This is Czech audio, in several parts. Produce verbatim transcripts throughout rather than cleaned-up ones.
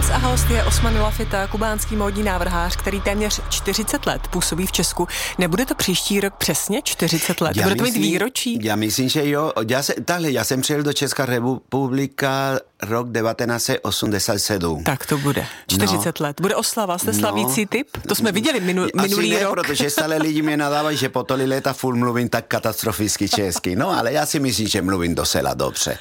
Alex a host je Osman Lafita, kubánský módní návrhář, který téměř čtyřicet let působí v Česku. Nebude to příští rok přesně čtyřicet let? Já Bude to mít výročí? Já myslím, že jo. Já, se, tahle, já jsem přijel do Česká republika rok devatenáct set osmdesát sedm. Tak to bude. čtyřicet no. let. Bude oslava. Jste slavící no. typ? To jsme viděli minu, minulý ne, rok. protože stále lidi mě nadávají, že po tolik leta furt mluvím tak katastroficky česky. No, ale já si myslím, že mluvím docela dobře.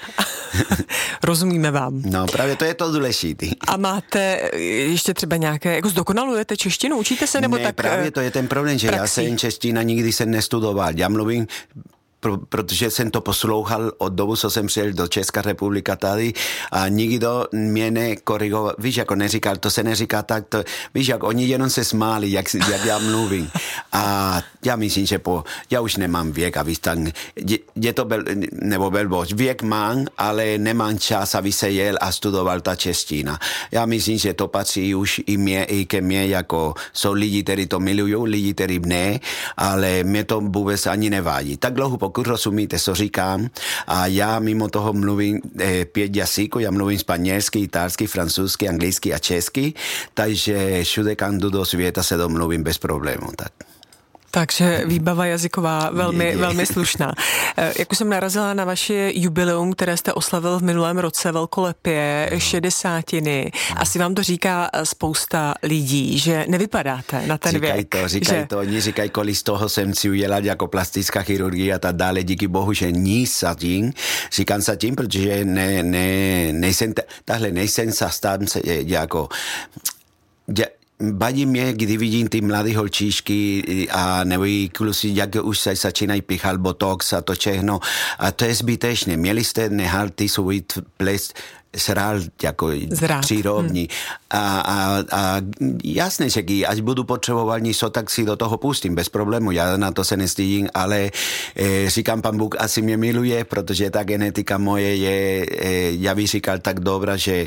Rozumíme vám. No, právě to je to důležité. A máte ještě třeba nějaké, jako zdokonalujete češtinu? Učíte se nebo ne, tak? Právě to je ten problém, že praxi. Já jsem čeština nikdy jsem nestudoval. Já mluvím Pro, protože jsem to poslouchal od dobu, co jsem přijel do Česká republika tady a nikdo mě nekorigoval. Víš, jako neříkal, to se neříká tak, to, víš, jak oni jenom se smáli, jak, jak já mluvím. A já myslím, že po, já už nemám věk, a víš, tak, je, je to bel, nebo belbož, věk mám, ale nemám čas, aby se jel a studoval ta čeština. Já myslím, že to patří už i mě, i ke mně, jako jsou lidi, kteří to milují, lidi, kteří ne, ale mě to vůbec ani nevádí. Tak dlouho pokud rozumíte, co říkám. A já mimo toho mluvím eh, pět jazyků, já mluvím španělsky, italsky, francouzsky, anglicky a česky, takže všude, kam jdu do světa, se domluvím bez problémů. Tak. Takže výbava jazyková velmi, je, je. velmi slušná. Jak už jsem narazila na vaše jubileum, které jste oslavil v minulém roce velkolepě, šedesátiny. Asi vám to říká spousta lidí, že nevypadáte na ten říkaj věk. To, říkaj že... to, oni říkají, kolik z toho jsem si udělal jako plastická chirurgie a tak dále, díky bohu, že nic za tím. Říkám sa tím, protože ne, ne, nejsem, tahle nejsem sa stám se jako... Ja, Vadí mě, kdy vidím ty mladé holčičky a nebo i kluci, jak už se začínají píchat botox a to všechno. A to je zbytečné. Měli jste nehal ty svůj ples srál jako přírodní. Hmm. A, a, a jasně, že až budu potřebovat něco, tak si do toho pustím, bez problému. Já na to se nestydím, ale e, říkám, pan Bůh asi mě miluje, protože ta genetika moje je, e, já bych říkal tak dobrá, že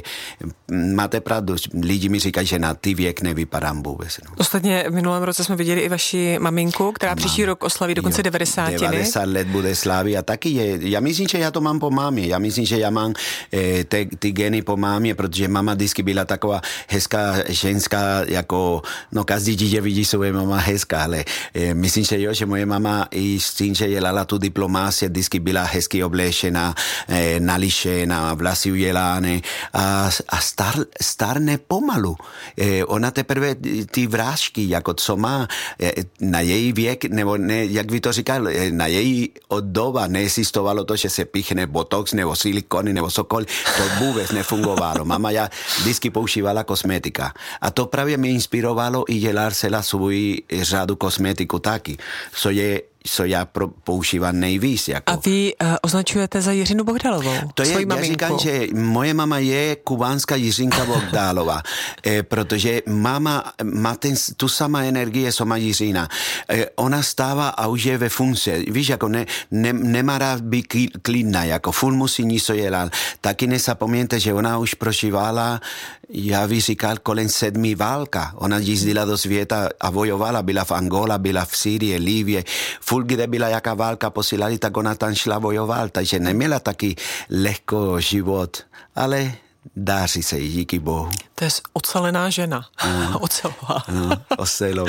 máte pravdu. Lidi mi říkají, že na ty věk nevypadám vůbec. No. Ostatně v minulém roce jsme viděli i vaši maminku, která mám. Příští rok oslaví dokonce devadesátiny. devadesát let bude slavit a taky je. Já myslím, že já to mám po mámě. Já myslím, že já mám e, te, ty geny po mámě, protože mama vždycky byla taková hezká ženská, jako, no každý dítě vidí svoje mama hezká, ale e, myslím, že jo, že moje mama i s tím, že dělala tu diplomáci, vždycky byla hezky oblečená, e, nališená, vlasy udělané a, a star, starne pomalu. E, ona teprve ty vrážky, jako co má e, na její věk, nebo ne, jak by to říkal, e, na její doba neexistovalo to, že se píchne botox, nebo silikony, nebo cokoliv, to vůbec nefungovalo. Mama já vždycky používala kosmetika. A to právě mě inspirovalo i dělat celá svůj řadu kosmetiku taky. Co je co já pro, používám nejvíc. Jako. A vy uh, označujete za Jiřinu Bohdalovou, to je, svoji maminku. Já říkám, že moje mama je kubánská Jiřinka Bohdalová, eh, protože mama má ten, tu sama energie, co má Jiřina. Eh, ona stává a už je ve funkci. Víš, jako ne, ne, nemá rád být klidná, jako furt musí něco dělat. Taky nezapomeňte, že ona už prožívala, já bych říkal, kolem sedmi válka. Ona jezdila do světa a bojovala, byla v Angola, byla v Sýrii, Libě, furt, kde byla jaká válka posílali, tak ona tam šla bojoval, takže neměla taky lehko život, ale dáří se jí, díky bohu. To je ocelená žena. No. Ocelová. No, ocelová.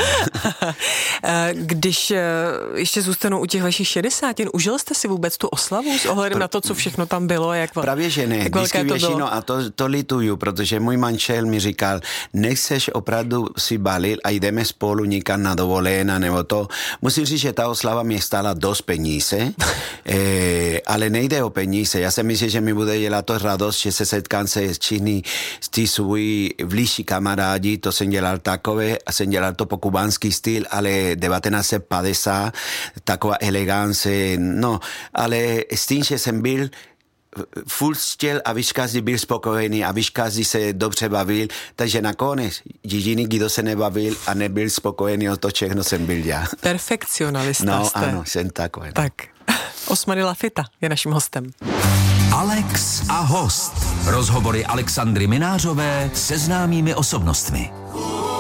Když ještě zůstanu u těch vašich šedesátin, užil jste si vůbec tu oslavu s ohledem Pr- na to, co všechno tam bylo? Jak, Právě, že ne. Jak velké to bylo? No, a to, to lituju, protože můj manžel mi říkal, nechceš opravdu si balit a jdeme spolu někam na dovolená nebo to. Musím říct, že ta oslava mě stála dost peníze, eh, ale nejde o peníze. Já si myslím, že mi bude dělat to radost, že se setkám se s Číny, s tí svůj blížší kamarádi, to jsem dělal takové, a jsem dělal to po kubánský styl, ale devatenáct set padesát, taková elegance, no, ale s tím, že jsem byl furt chtěl, aby každý byl spokojený, aby každý se dobře bavil, takže nakonec jediný, kdo se nebavil a nebyl spokojený, o to všechno jsem byl já. Perfekcionalista no, jste. No ano, jsem takový. Tak, Osman Lafita je naším hostem. Alex a host. Rozhovory Alexandry Minářové se známými osobnostmi.